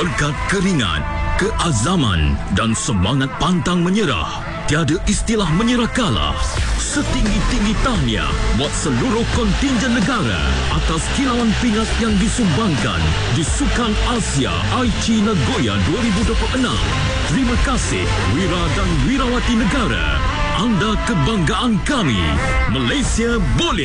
Berkat keringat, keazaman dan semangat pantang menyerah, tiada istilah menyerah kalah. Setinggi-tinggi tahniah buat seluruh kontingen negara atas kilauan pingat yang disumbangkan di Sukan Asia Aichi Nagoya 2026. Terima kasih Wira dan Wirawati negara. Anda kebanggaan kami. Malaysia boleh.